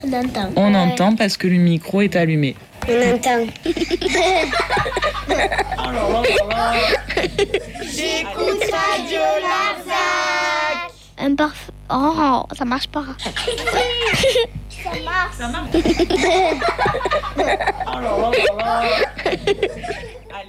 On entend. On entend parce que le micro est allumé. On entend. J'écoute Radio Larzac. Oh, ça marche pas. Ça marche.